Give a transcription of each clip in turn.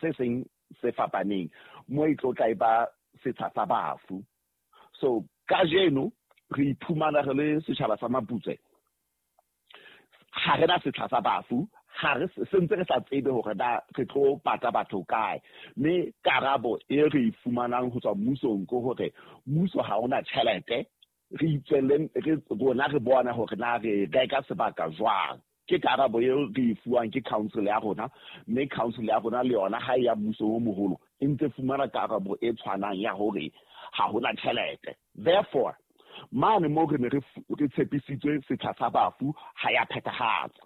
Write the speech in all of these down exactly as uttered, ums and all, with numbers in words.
se seng se fapaneng mo e tlo tla ba setsha sa bafu. So ka jeno re iphumana re le setjhaba sa Maputse ha re na setsha sa bafu, ha re sentse re sa tsebe hore da re tlo pata batho kae. Mme karabo e re ifumanang ho tswa mmusong ko hore mmuso ha ona tjhelete, re itsweleng re bona re bona hore na re reka sebaka jwang. Ke karabo eo re fuwang ke council ya rona, mme council ya rona le yona ha ya mmuso o moholo e ntse fumana karabo e tshwanang ya hore ha hona tjhelete. Therefore mane mo re ne re tshepisitswe setsha sa bafu ha ya phethahatsa.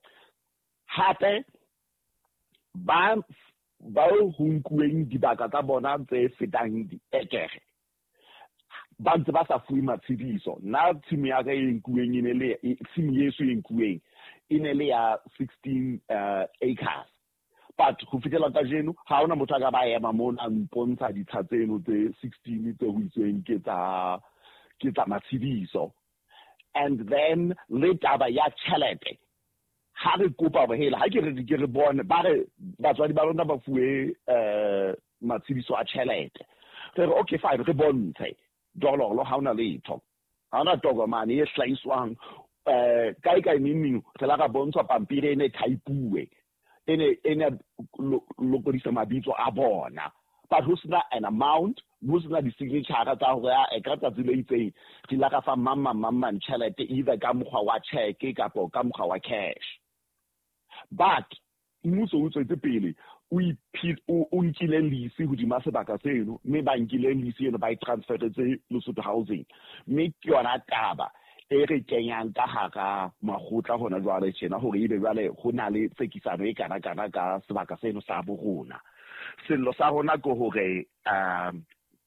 Hape ba ba ho nkuweng dibaka tsa bona tse fetang diekere ba ntse ba sa fuwe matshediso. Na tshimi ya ka e nkuweng ine le tshimi yeso e nkuweng ine le ya sixteen uh, acres, but ho fitela ka jeno ha ona motho ka ba ema mona mpontsha ditsha tseno tse sixteen tse ho itsweng ke tsa ke tsa matshediso. And then le taba ya tjhelete ha re kopa ba hela ha ke re ke re bone ba re batswadi ba rona ba fuwe eh matshediso a tjhelete. Re re okay fine re bontshe dollar ha ona letho ha ona tokomane e hlaiswang eh kai kai nini re la ka bontsha pampiri ene typeuwe ene ene lokodisa mabitso a bona, but who's not an amount, who's not the signature tsa hore a ka tsa tsile itseng di la ka fa mama mama tjhelete either ka mokgwa wa check kapo ka mokgwa wa cash. But mmuso o tswetse pele o ipit o nkile lisi ho di masebaka seno, mme ba nkile lisi eno ba I transferetse Lesotho Housing, mme ke yona taba e re kenyang ka hara magotla hona jwale tjena hore ebe jwale go na le tsekisano e kana kana ka sebaka seno sa bo rona. Sello sa rona go hore um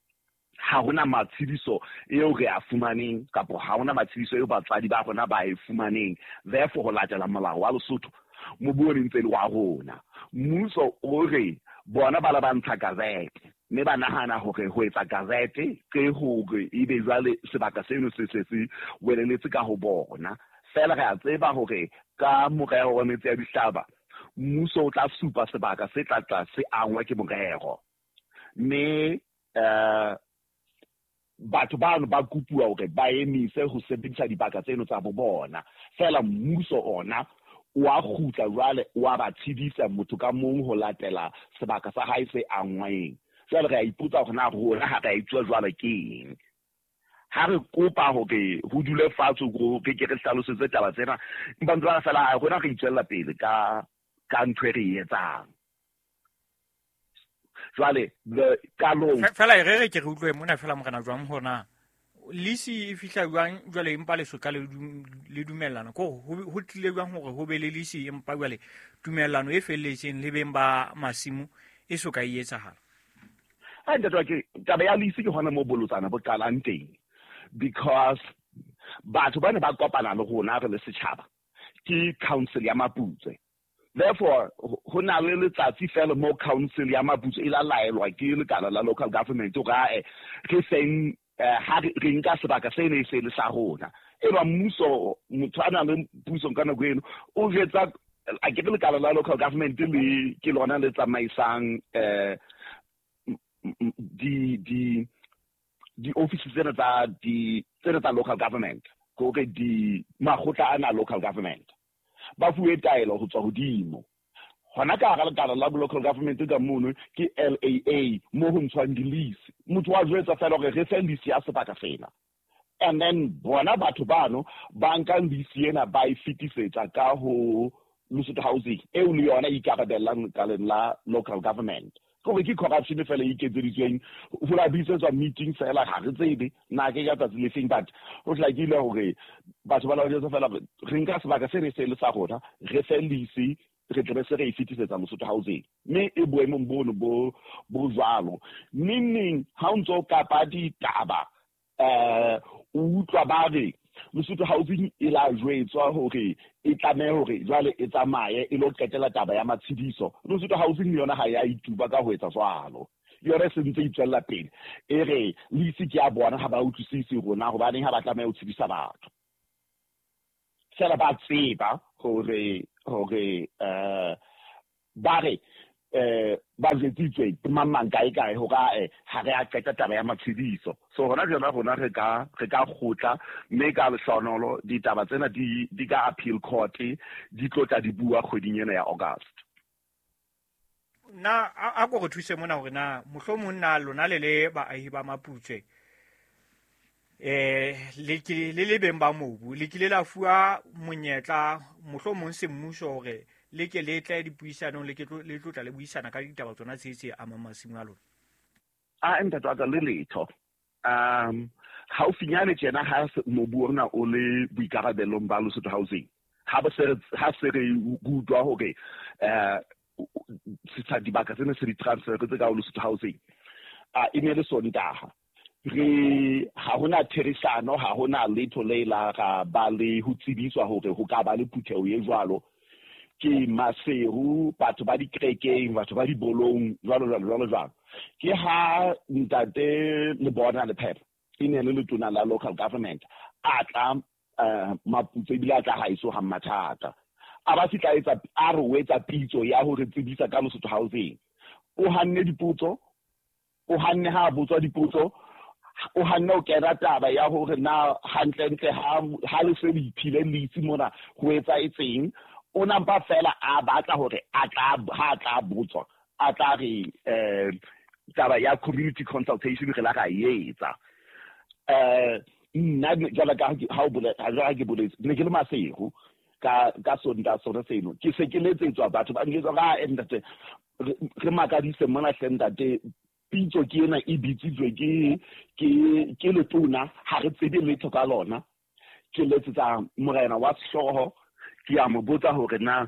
ha hona matshediso eo re a fumaneng kapo ha hona matshediso eo batswadi ba rona ba e fumaneng. Therefore ho latela molao wa Lesotho mo buone ntse le wa rona. Mmuso o re bona ba la ba ntsha gazette, mme ba nahana hore ho etsa gazette ke hore ebe jwale sebaka seno se se se weleletse ka ho bona. Fela re a tseba hore ka morero wa metsi ya dihlaba mmuso o tla supa sebaka se tla tla se angwa ke morero, mme eh batho ba ba kupuwa hore ba emise ho sebedisa dibaka tseno tsa bo bona. Fela mmuso ona wa khutla jwale wa ba tshedisa motho ka mong ho latela sebaka sa hae se angweng. Jwale re a ipotsa hore na rona ha re itse jwale keng. Ha re kopa hore ho dule fatshe go ke ke re hlalosetse taba tsena mpa ntwa fela ha rona re itswela pele ka ka ntwe re etsang. Jwale the kalong fela e re ke re utlwe mona fela morena jwang hona lisi e fihla jwang jwale empa le soka le dumellano ko ho tlile jwang hore ho be le lisi empa jwale dumellano e felletseng le beng ba masimo e soka e etsahala. Ha nda ke taba ya lisi ke hona mo bolotsana bo qalang teng, because batho ba ne ba kopana le rona re le setjhaba ke council ya Maputse. Therefore ho na le letsatsi fela mo council ya Maputse e la laelwa ke lekala la local government o ga e re seng ha re nka sebaka se ne se le sa rona e ba mmuso motho ana le puso ka nako eno o jetsa a ke le kala la local government le ke lona le tsamaisang eh di di di offices tsena tsa di tsena tsa local government go ke di magotla ana local government ba fuwe taelo go tswa hodimo. Hona ka ga lekala la local government ka mono ke L A A mo ho ntshwang di lease motho wa jwetsa fela gore re se lease ya sebaka fela, and then bona batho bano ba nka lease ena ba e fitisetsa ka ho Lesotho Housing e o le yona ikarabelang ka la local government. Go ke corruption fela e ketseditsweng ho la bisetswa meeting fela ha re tsebe na ke ya tsa living, but ho tla ke ile hore batho ba la jwetsa fela re nka sebaka se ne se le sa rona re se lease re tle se re e fitisetsa Lesotho Housing, mme e boemong bono bo bo jwalo meaning ha o ntso ka pa di taba eh o utlwa ba re Lesotho Housing e la jwetswa hore e tlame hore jwale e tsamaye e lo qetela taba ya matshediso. Lesotho Housing yona ha ya ituba ka ho etsa jwalo, yona se ntse itswela pele e re lisi ke a bona ha ba utlwisisi rona ho ba neng ha ba tlame ho tshedisa batho sela ba tseba hore hore eh ba re eh ba zetsitswe mamang kae kae ho ka eh ha re a qeta taba ya matshediso so hona jona rona re ka re ka khotla mme ka lehlonolo ditaba tsena di di ka appeal court di tlotla di bua kgweding ena ya August na a go go thuse mona hore na mohlomong na lona le le baahi ba Maputswe eh le ke le le beng ba mobu le kile la fuwa monyetla mohlomong se mmuso hore le ke le tla dipuisanong le ke le tlotla le buisana ka ditaba tsona tse tse ama masimo a lona a enta twa le letho um ha o finyane tjena ha mobu ona o le boikarabelong ba Lesotho Housing ha ba se ha se re butwa hore eh sitsa dibaka tsena se di transfer tse ka Lesotho Housing a ine le sontaha re ha hona therisano ha hona letho le la ga ba le ho tsibiswa hore ho ka ba le putheo ye jwalo ke maseru batho ba di krekeng batho ba di bolong jwalo jwalo jwalo jwalo ke ha ntate le bona le phep ine le letona la local government a tla Maputswe bila tla haiso ha mathata a ba fitla etsa a re wetsa pitso ya hore tsebisa ka Lesotho Housing o hanne diputso o hanne ha botswa diputso o hanne o kera taba ya hore na hantle ntle ha ha le se diphile litsi mona ho etsa etseng o nampa fela a batla hore a tla ha tla botswa a tla re eh taba ya community consultation re la ga yetsa eh nna jala ka ha o bole ha ke bole ne ke le masehu ka ka sonda sona seno ke se ke letsetswa batho ba ngetswa ga endate re makadise mona hlendate pitso ke ena e bitsitswe ke ke ke letona ha re tsebe letho ka lona ke letsetsa morena wa Sehloho ke a mo botsa hore na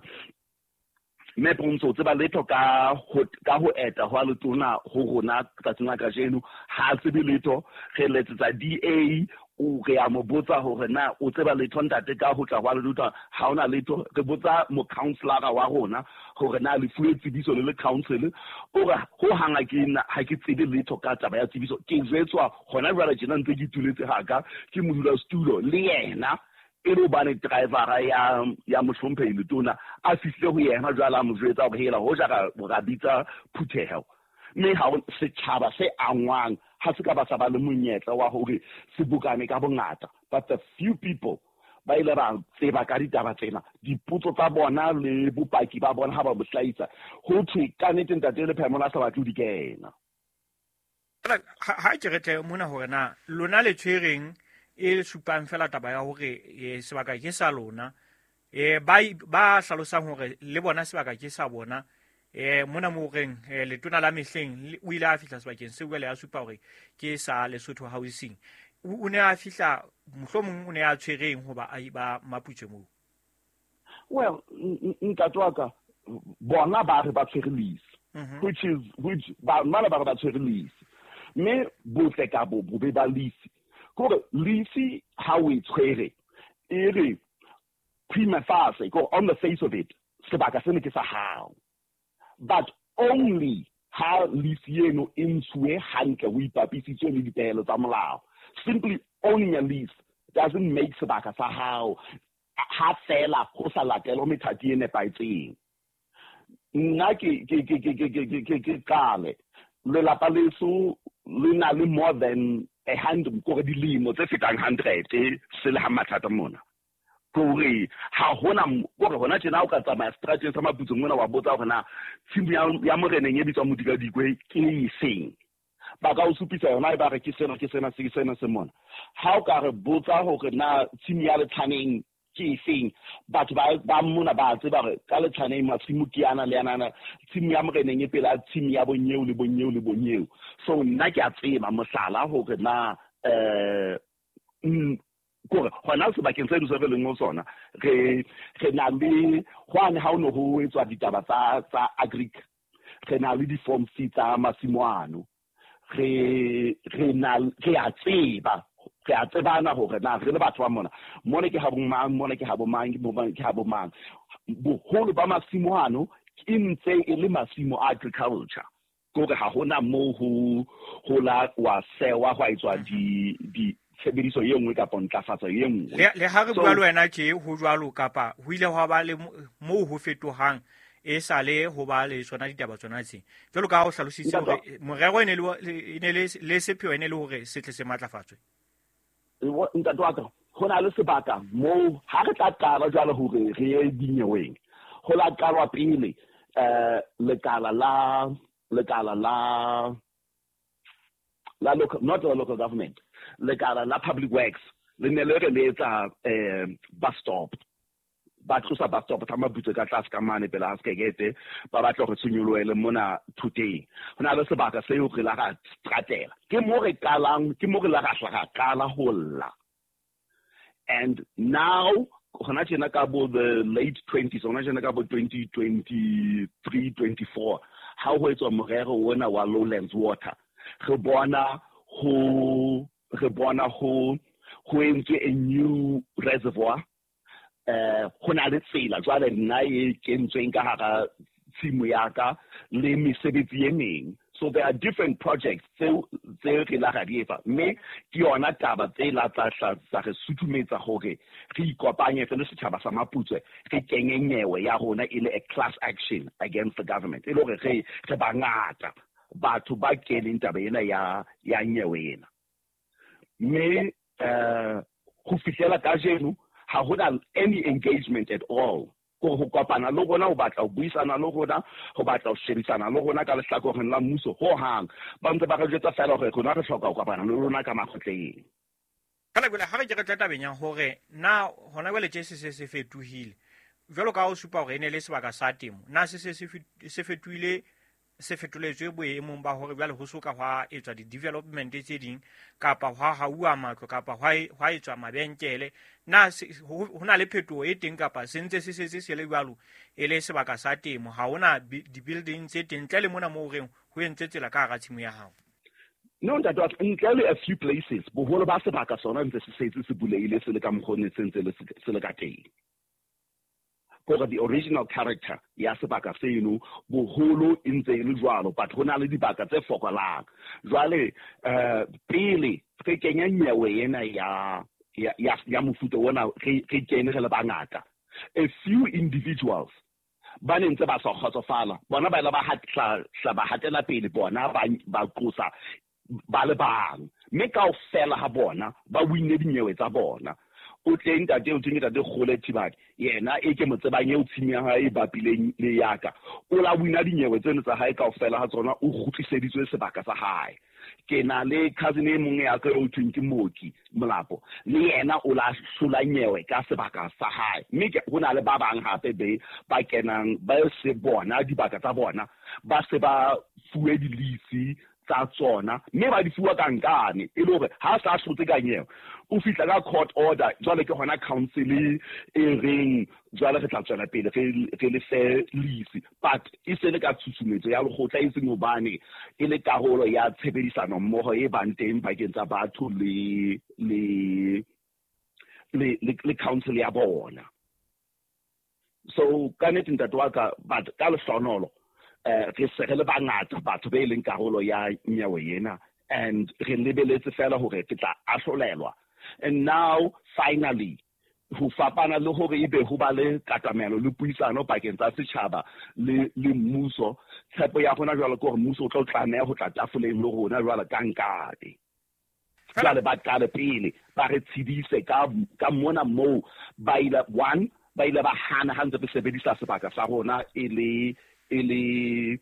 me pontsho tse ba letho ka ka ho eta ho letona ho rona ka tsena ka jeno ha tsebe letho re letsetsa D A o re a mo botsa hore na o tseba letho ntate ka ho tla hwa letona ha ona letho re botsa mo counselor wa rona hore na le fuwe tsibiso le le council o re ho hanga ke na ha ke tsebe letho ka taba ya tsibiso ke zwetswa hona jwale jena ntse ke tuletse haka ke modula studio le yena e re bane driver ya ya mohlomphei letona a fihle ho yena jwala mo jwetsa hore hela ho ja ka ga bitsa phutheho mme ha se tshaba se angwang ha se ka ba sa ba le monyetla wa hore se bukane ka bongata but the few people ba ile ba tseba ka ditaba tsena diputso tsa bona le bopaki ba bona ha ba bohlaitsa ho thwe ka nete ntate le phemona sa batho di kena ha ke rete mona hore na lona le tshwereng e supang fela taba ya hore sebaka ke sa lona e ba ba hlalosang hore le bona sebaka ke sa bona eh mona mo reng le tona la mehleng o ile a fihla sebakeng se buele ya supa hore ke sa Lesotho Housing o ne a fihla mohlomong o ne a tshwereng hoba a ba Maputswe mo well ntatwaka bona ba re ba tshwerelise which is which ba mala ba ba tshwerelise me botle ka bo bo be ba lisi gore lisi how we tshwere e re prima facie go on the face of it sebaka se ne ke sa hao but only how lisieno inswe hanke we papisitswe le dipehelo tsa molao simply owning a lease doesn't make sebaka sa hao ha fela go sa latelo methati ene paitseng nna ke ke ke ke ke ke ke kale le la paleso le na le more than a hundred go dilemo tse fetang one hundred se le ha mathata mona gore ha hona gore hona tjena o ka tsamaya strategy sa Maputswe mona wa botsa hore na tshimo ya moreneng e bitswa modika dikwe ke seng ba ka o supisa yona e ba re ke sena ke sena se sena se mona ha o ka re botsa hore na tshimo ya le tsaneng ke seng batho ba ba mona ba tseba re ka le tsaneng matsimo ke ana le ana tshimo ya moreneng e pela tshimo ya bonyeo le bonyeo le bonyeo so nna ke a tseba mosala hore na eh gore hona se bakeng se se veleng mo sona re re na le hwane ha o no ho etswa ditaba tsa tsa agric re na le di form tsa masimoano re re na re a tseba re a tsebana hore na re le batho ba mona mone ke ha bo mang mone ke ha bo mang ke ha bo mang boholo ba masimoano ke ntse e le masimo agriculture gore ha hona mo ho ho la wa sewa hwa etswa di di sebediso ye nngwe ka pontlafatsa ye nngwe le ha re bua le wena ke ho jwalo kapa ho ile ho ba le mo ho fetohang e sale ho ba le tsona ditaba tsona tse jalo ka ho hlalositse hore morero e ne le le sepheo e ne le hore se tle se matlafatswe ntate wa ka ho na le sebaka mo ha re tla qala jwale hore re ye dinyeweng ho la qalwa pele eh lekala la lekala la la local not the local government lekala la public works le ne le re letsa eh bus stop ba tlosa bus stop tsa mabutse ka tlase ka mane pela ha skegete ba batla go tsenyoloele mona today hona le sebaka se yo re la ga stratela ke mo re kalang ke mo re la ga hlaga kala holla. And now hona tjena ka bo the late twenties hona tjena ka bo twenty twenty-three twenty-four how ho etswa morero wona wa lowlands water re bona ho re bona ho ho entse a new reservoir eh hona le tsela jwale nna e kentsweng ka hara tsimo ya ka le mesebetsi e meng. So there are different projects so tse re la ga diefa mme ke yona taba tse la tsa tsa re sutumetsa hore re ikopanye fe le setjhaba sa Maputswe re kenye nyewe ya rona ile a class action against the government ile hore re re bangata batho ba keneng taba ena ya ya nyewe ena mme eh go fihlela ka jeno ha hona any engagement at all go go kopana le gona o batla o buisana le gona go batla o sherisana le gona ka lehlakoreng la mmuso ho hang ba ntse ba re jetsa fela gore gona re hloka go kopana le rona ka makgotleng kana gole ha re ke re tla tabeng yang hore na hona gole tse se se fetohile jalo ka o supa hore ene le sebaka sa temo na se se se fetohile se fetoletswe boemong ba hore bjale ho soka hwa etswa di development tse ding kapa hwa hauwa matlo kapa hwa hwa etswa mabenkele na hona le phetoho e teng kapa sentse se se se le bjalo ele sebaka sa temo ha hona di buildings tse teng tle le mona mo reng ho entse tsela ka ga tshimo ya hao. No, that was in a few places boholo ba sebaka sona ntse se setse se buleile se le ka mkhone sentse le se le ka teng for the original character ya sebaka se eno boholo ntse le jwalo but hona le dibaka tse fokolang jwale eh pele re kenya nyewe ena ya ya ya mofuta wona re kene re le bangata a few individuals ba ntse ba sa kgotsofala bona ba ile ba hatla ba hatela pele bona ba ba tlosa ba le bang mme ka o fela ha bona ba winne dinyewe tsa bona o tleng ka teng o tsheng ka de gole tibaki yena e ke motsebang e o tshinya ha e bapileng le yaka o la wina dinyewe tseno tsa hae ka o fela ha tsona o gutliseditswe sebaka sa hae ke na le cousin e mongwe ya ka o tseng ke moki molapo le yena o la hlola nyewe ka sebaka sa hae mme ke hona le ba bang hape be ba kenang ba se bona dibaka tsa bona ba se ba fuwe dilisi tsa tsona mme ba di fuwa ka nkane e le hore ha sa hlotse ka nyewe o fitla ka court order jwale ke hona council e reng jwale re tla tswela pele re le fe lisi but e se le ka tshusumetso ya lekgotla e seng hobane e le karolo ya tshebedisano mmoho e bang teng bakeng tsa batho le le le le council ya bona. So ka nnete ntate wa ka but ka lehlohonolo eh re se re le bangata batho be leng karolo ya nyewe yena and re lebeletse fela hore ke tla ahlolelwa. And now finally ho fapana le hore ebe ho ba le katamelo le puisano pakeng tsa setjhaba le le mmuso tshepo ya rona jwale ke hore mmuso o tla tlameha ho tla tafoleng le rona jwale ka nkate jwale ba tla pele ba re tshedise ka ka mona mo ba ile one ba ile ba hana hanze be sebedisa sebaka sa rona e le e le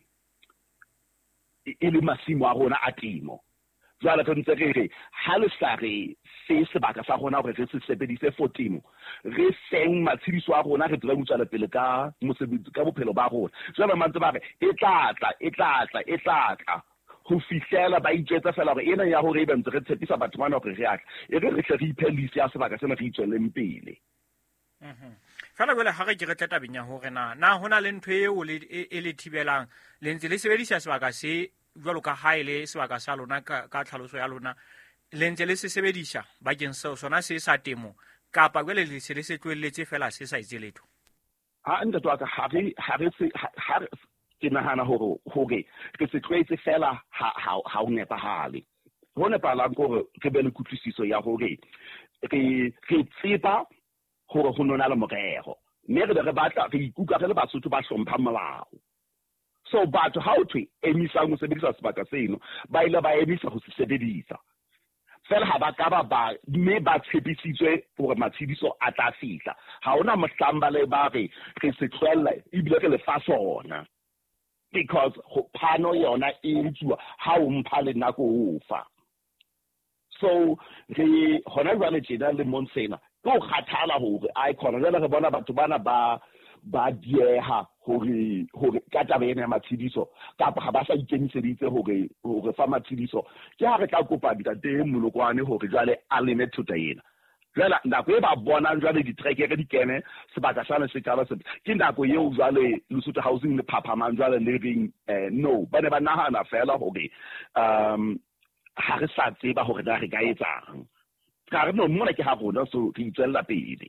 e le masimo a rona a temo jwale re ntse re re ha le sa re se sebaka sa rona hore re se sebedise for temo re seng matshidiso a rona re tla butsala pele ka mosebetsi ka bophelo ba rona jwale mantse ba re e tlatla e tlatla e tlatla ho fihlela ba itsetsa fela hore ena ya hore e bentse re tshepisa batho bana hore re atla e re re tle re iphelisi ya sebaka sena re itsweleng pele. Mhm. Fela bele ha re ke re tla tabeng ya hore na na hona le ntwe eo le e le thibelang le ntse le sebedisa sebaka se jwalo ka ha ile sebaka sa lona ka ka tlhaloso ya lona le ntse le se sebedisa bakeng seo sona se sa temo kapa gwele le se le se tlweletse fela se sa itse letho. Ha nda twa ka ha re ha re se ha ke nahana hore hore ke se tlwetse fela ha ha o nepa hale ho nepa la gore ke be le kutlwisiso ya hore ke ke tsipa hore ho nona le morero mme re re batla re ikutlwa re le Basotho ba hlompha molao. So batho ha o thwe emisa mo sebedisa sebaka seno ba ile ba emisa ho se sebedisa fela ha ba ka ba ba mme ba tshepisitswe hore matshidiso a tla fihla ha ona mohlamba le ba re re se tlwelle ibile ke le fa sona because phano yona e ntsuwa ha o mpha le nako o fa. So re hona jwale tjena le monsena go khathala hore ai khona jwale re bona batho bana ba ba dieha hore hore ka taba ena ya matshidiso kapa ha ba sa ikemiseditse hore hore fa matshidiso ke ha re tla kopa ditate molokwane hore jwale a leme thuta ena jwale nako e ba bona jwale di tracker di kene sebaka sa le se taba se ke nako eo jwale Lesotho Housing le phaphamang jwale le reng no ba ne ba nahana fela hore um ha re sa tseba hore na re ka etsang ka re no mona ke ha rona so re itsella pele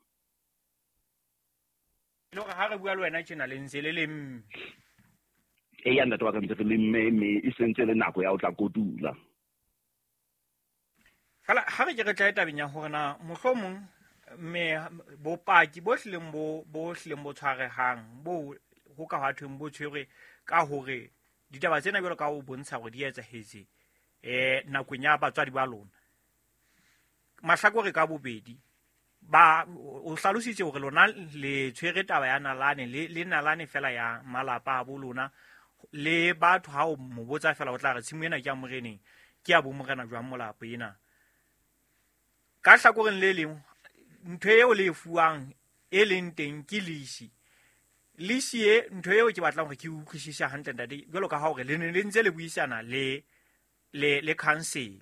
lo ga re bua le wena tjena le ntse le lem e ya nna twa ka ntse le mme e sentse le nako ya o tla kotula fala ha re ke re tla etabeng ya hore na mohlomong me bopaki bo hlileng bo bo hlileng bo tshwarehang bo ho ka hathweng bo tshwere ka hore ditaba tsena bjalo ka o bontsha go di etsa hetse eh nakong ya batswadi ba lona mahlakore ka bobedi ba o hlalositse hore lona le tshwere taba ya nalane le le nalane fela ya malapa a bolona le batho ha o mo botsa fela o tla re tshimo ena ke a moreneng ke a bo morena jwa molapo ena ka hlakoreng le leng ntho eo le fuang e leng teng ke lisi lisi e ntho eo ke batlang hore ke utlwisisa hantle ntate jalo ka ha hore le ne le ntse le buisana le le le council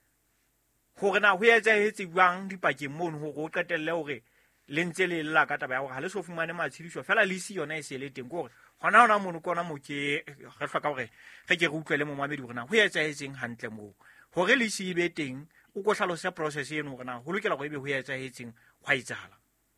hore na ho etsahetse jwang dipakeng mono hore o qetelle hore le ntse le lla ka taba ya hore ha le so fumane matshidiso fela lisi yona e se le teng gore hona hona mono kona mo ke re hloka hore re ke re utlwele mo mamedi hore na ho etsahetseng hantle mo hore lisi e be teng o go hlalosa process eno hore na ho lokela go ebe ho etsahetseng hwa itsala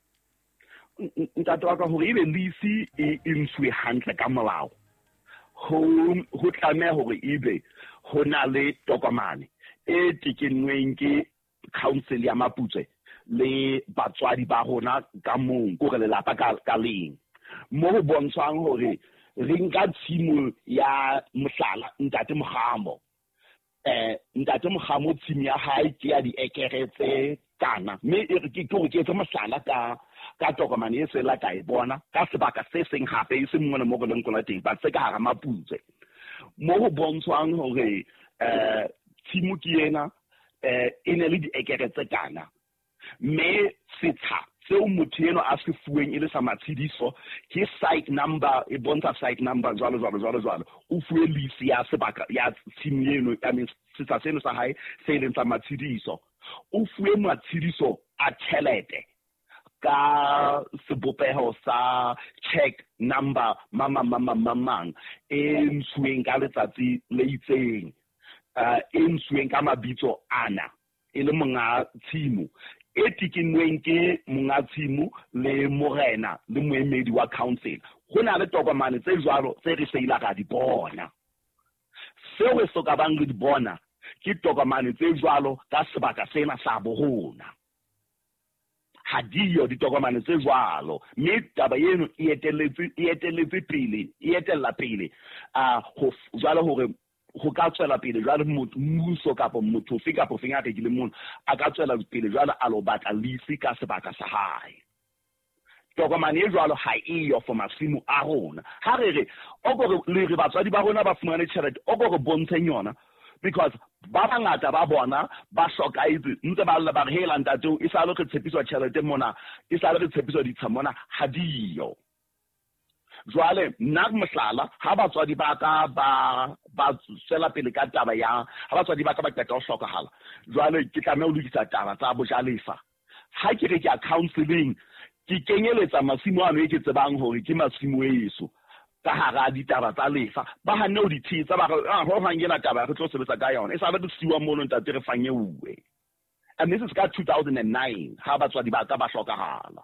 ntate wa ka hore ebe lisi e inswe hantle ka molao ho ho tlameha hore ebe ho na le tokomane e tikenweng ke council ya Maputswe le batswadi ba rona ka mong go re lelapa ka leng mo ho bontshang hore re nka tshimo ya mohlala ntate Mogamo eh ntate Mogamo tshimo ya hae ke ya di ekeretse kana me e re ke go ke tsa mohlala ka ka tokomane e se la ka e bona ka sebaka se seng hape e se mongwe mo go leng kona teng ba se ka ga Maputswe mo ho bontshang hore eh tshimo ke ena eh ene le di ekeretse kana me setsha seo motho eno a se fueng ile sa matshidiso ke site number e bontsha site number jwalo jwalo jwalo jwalo o fuwe lisi ya sebaka ya tshimo eno I mean setsha seno sa hae se ile sa matshidiso o fuwe matshidiso a tšhelete ka sebopeho sa check number mama mama mamang e ntshueng ka letsatsi le itseng uh insweng ka mabitso ana e le monga tshimo e tikinweng ke monga tshimo le morena le moemedi wa council go na le tokomane tse jwalo tse re seila ga di bona seo re soka bang re di bona ke tokomane tse jwalo ka sebaka sena sa bohona ha dio ditokomane tse jwalo mme taba eno e etelletse e etelletse pele e etella pele a go jwalo hore go ka tswela pele jwale mmuso kapo motho fe kapo fe ngata ke le mona a ka tswela pele jwale a lo batla lisi ka sebaka sa hae tokomane e jwalo ha e yo for masimo a rona ha re re o go le re batswadi ba rona ba fumane tšhelete o go go bontsheng yona because ba bangata ba bona ba hloka itse ntse ba lla ba re hela ntate e sa lo ke tshepiswa tšhelete mona e sa lo ke tshepiswa ditsha mona ha dio jwale nna mohlala ha batswadi ba ka ba ba tsela pele ka taba ya ha batswadi ba ka ba qeta ho hlokahala jwale ke tlameha ho lokisa taba tsa bojalefa ha ke re ke counseling ke kenyeletsa masimo ano e ke tsebang hore ke masimo eso ka hara ditaba tsa lefa ba ha no dititsa ba ah ho hangela taba re tlo sebetsa ka yona e sa ba tsiwa mono ntate re fanyeuwe and this is ka two thousand nine ha batswadi ba ka ba hlokahala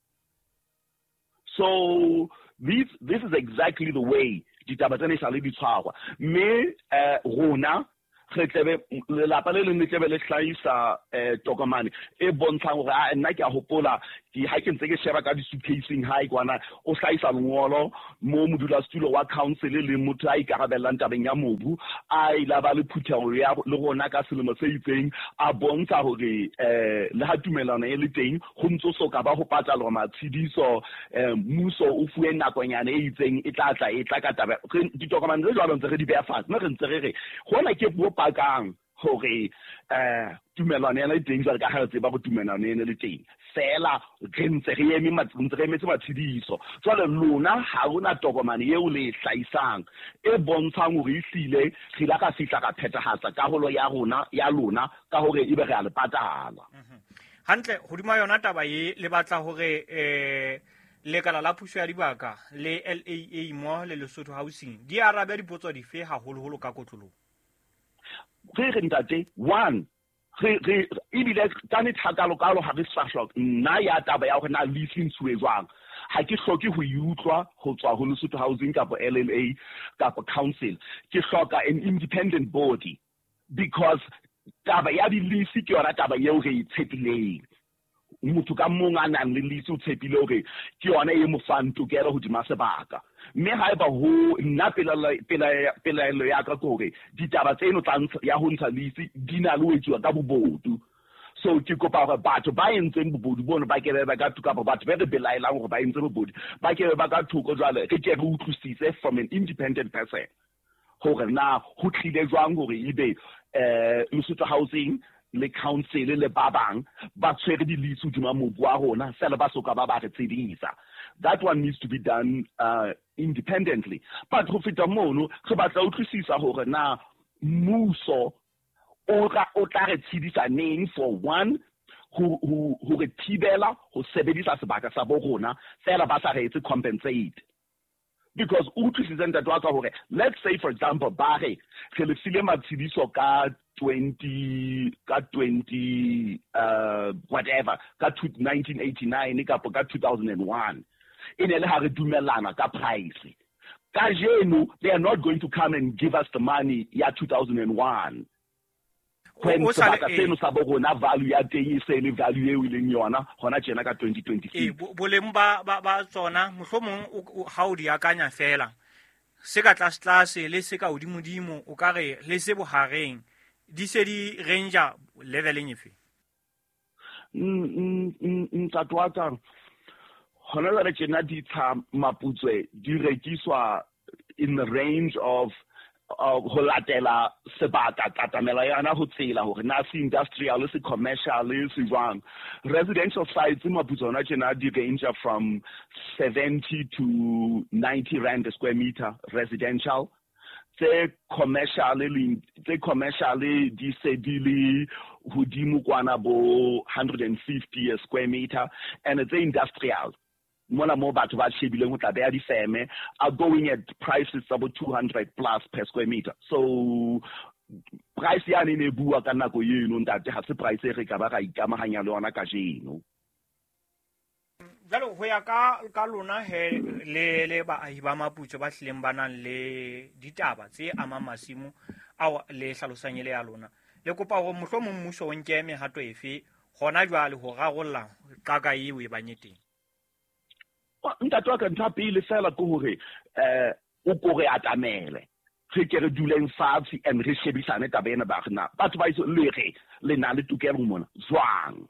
so This this is exactly the way ditaba tsena sa le ditshwarwa mme eh rona re tlebe lelapa le leng le tlebe le hlahisa eh tokomane e bontshang hore a nna ke a hopola ke ha ke ntse ke sheba ka di-suitcasing high kwana o hlahisa lengolo mo modulasetulo wa council le motho a ikarabellang tabeng ya mobu a ila ba le phuthego ya le rona ka selemo se itseng a bontsha hore eh le ha tumelano e le teng go ntse so ka ba go patala matshediso eh mmuso o fuwe nakonyana e itseng e tla tla e tla ka taba ditokomane tse jwalo ntse re di beya fatshe mme re ntse re re gona ke bo pakang hore eh tumelano ena e teng jwale ka ha re tseba go tumelano ena le teng fela re ntse re eme ntse re emetse matshediso jwale lona ha hona tokomane eo le hlaisang e bontshang hore e hlile re la ka fihla ka phethahatsa karolo ya rona ya lona ka hore ebe re a le patala hantle hodima yona taba ye le batla hore eh lekala la puso ya dibaka le L A A mo le Lesotho Housing di arabe dipotso dife haholoholo ka kotlolo re re ntate one re re ibile tane thakalo kalo ha re sfahlo nna ya taba ya hore na leasing suwe jwang ha ke hloke ho yutlwa ho tswa ho Lesotho Housing kapo L L A kapo council ke hloka an independent body because taba ya di lease ke yona taba yeo re itshepileng motho ka mong a nang le lease o tshepile hore ke yona e mo fang tokelo hodima sebaka mme ha eba ho nna pela pela pela ya ka gore ditaba tseno tsa ya ho ntsha lease di na le ho etsuwa ka bobodu so ke kopa hore batho ba entseng bobodu bona ba ke ba ka thuka ba batho ba re belailang hore ba entse bobodu ba ke ba ka thuko jwale re ke re utlwisise from an independent person hore na ho tlile jwang hore ebe eh Lesotho Housing le council le ba bang ba tshwere di lease hodima mobu wa rona fela ba soka ba ba re tsedisa that one needs to be done uh, independently but go feta mono re batla utlwisisa hore na mmuso o ra o tla re tshedisa neng for one who who who re thibela ho sebedisa sebaka sa bo rona fela ba sa re etse compensate because utlwisisa ntate wa ka hore let's say for example ba re re le file matshediso ka twenty ka twenty uh whatever ka nineteen eighty-nine ka ka two thousand one in ele ha re dumelana ka price ka jeno they are not going to come and give us the money ya two thousand one when sebaka seno sa bo rona value ya teng e se le value e o ileng yona hona tjena ka twenty twenty-six e boleng ba ba tsona mohlomong ha o di akanya fela se ka tlase tlase le se ka hodimodimo o ka re le se bohareng di se di ranger leveleng efe mm ntatwata hona le tjena di tsa maputswe di rekiswa in the range of ho latela sebaka katamela yana ho tsela hore na se industrial se commercial se jwang residential sites maputswe na tjena di range from seventy to ninety rand a square meter residential tse commercially tse commercially di se di le hodimo kwana bo one hundred fifty a square meter and it's industrial mona mo batho ba shebileng ho tla beya difeme are going at prices about two hundred plus per square meter so price ya ne ne bua ka nako yeno ntate ha se price e re ka ba ga ikamahanya le ona ka jeno jalo ho ya ka ka lona he le le ba ahi ba maputso ba hlileng banang le ditaba tse ama masimo a le hlalosanye le ya lona le kopa go mohlomong mmuso o nke mehato efe gona jwale ho ragolla ka ka eo e banyeteng ntatwa ka ntha pele fela ko hore eh o kore atamele re ke re duleng fatshe and re shebisane tabena ba rena batho ba iso le re le na le tukelo mona jwang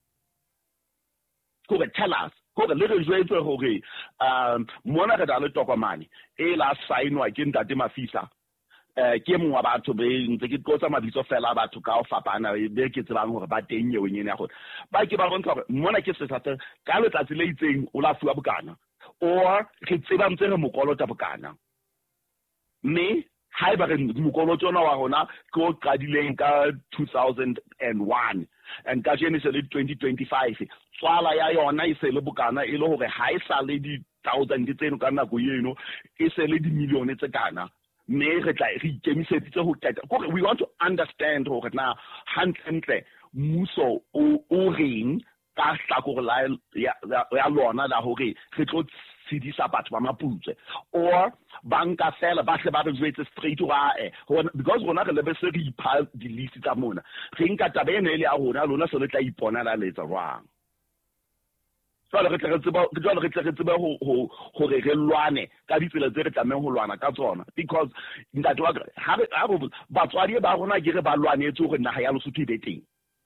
ko re tell us ko re le re jwetse hore um mona re da le tokomane e la signwa ke ntate Mafisa eh ke mongwa batho be ntse ke tlotsa mabitso fela batho ka o fapana be ke tsebang hore ba teng ye wenyene ya go ba ke ba bontsha hore mona ke sesate ka letsatsi le itseng o la fuwa bokana or ke tseba ntse re mokolota bokana me ha e ba re mokolota ona wa rona ke o qadileng ka two thousand one and ka jene se le twenty twenty-five tswala ya yona e se le bokana e le hore ha e sa le di thousand tseno ka nako yeno e se le di million tse kana me re tla re ikemiseditse ho tata gore we want to understand hore na hantle mmuso o o reng ka hlakore la ya ya lona la hore re tlo tshedisa batho ba maputse or banka fela ba hle ba re zwetse straight ra eh because rona re lebe se re ipha di list tsa mona re nka taba ene ile ya rona lona se le tla ipona la letsa jwang Jwale re tle re tseba jwale re tle re tseba ho ho hore re lwane ka ditsela tse re tlameng ho lwana ka tsona because ntate wa ha re ha bo batswadi ba rona ke re ba lwanetse hore naha ya Lesotho e be teng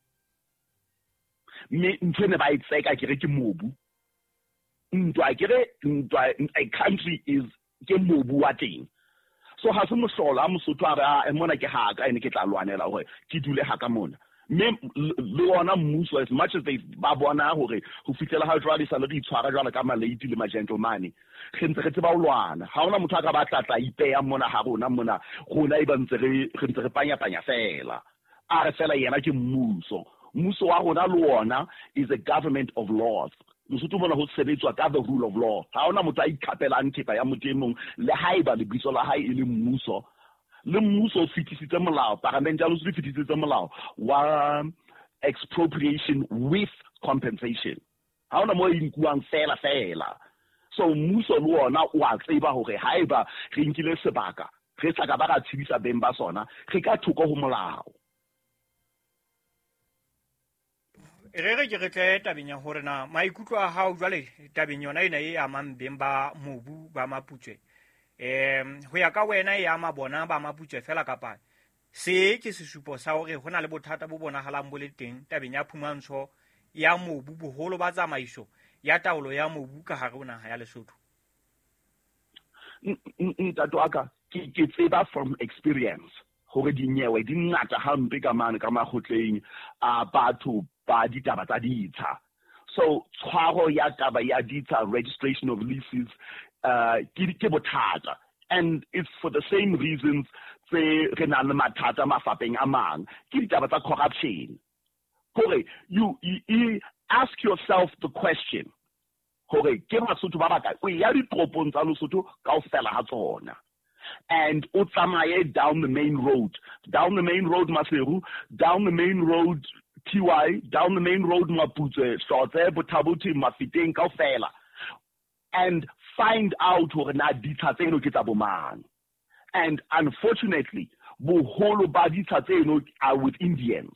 me ntshene ba itseka ke re ke mobu ntwa ke re ntwa a country is ke mobu wa teng so ha se mosola Mosotho a re a mona ke ha ka ene ke tla lwanela hore ke dule ha ka mona me le ona mmuso as much as they ba bona hore ho fitela ha jwale sa le di tshwara jwale ka malady le ma gentleman re ntse re tseba ulwana ha ona motho a ka batla tla ipeya mona ha rona mona rona e ba ntse re re ntse re panya panya fela a re fela yena ke mmuso mmuso wa rona le wona is a government of laws Lesotho bona ho sebetswa ka the rule of law ha ona motho a ikhapelang thepa ya motemong le haiba le bitso la hae e le mmuso le mmuso fitisitse molao parliament ya Lesotho fitisitse molao wa expropriation with compensation ha ona mo inkuang fela fela so mmuso le wona wa tseba hore haiba re nkile sebaka re tsaka ba ga tshibisa beng ba sona re ka thoko ho molao re re ke re tle tabeng ya hore na maikutlo a hao jwale tabeng yona ena e amang beng ba mobu ba maputswe em ho ya ka wena e ama bona ba maputswe fela kapa se ke sesupo sa hore hona le bothata bo bona halang bo le teng tabeng ya phumantsho ya mobu boholo ba tsamaiso ya taolo ya mobu ka hare ona ya Lesotho ntatwaka ke ke tseba from experience hore dinyewe di ngata hampe ka mane ka makgotleng a batho ba ditaba tsa ditsha so tshwaro ya taba ya ditsha registration of leases uh ke ke bothata and it's for the same reasons tse re na le mathata mafapeng a mang ke ditaba tsa corruption hore you, you, you ask yourself the question hore ke Basotho ba baka o ya ditropong tsa Lesotho kaofela ha tsona and o tsamaye down the main road down the main road Maseru down the main road T Y down the main road Maputse Shotse Botabuti Mafiteng kaofela and find out hore na ditsha tseno ke tsa bomang and unfortunately boholo ba ditsha tseno are with Indians